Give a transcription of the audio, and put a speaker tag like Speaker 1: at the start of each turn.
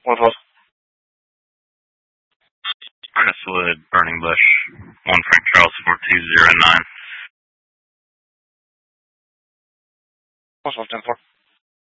Speaker 1: What?
Speaker 2: Crestwood, Burning Bush, 1 Frank Charles 4209.
Speaker 1: What's 10-4?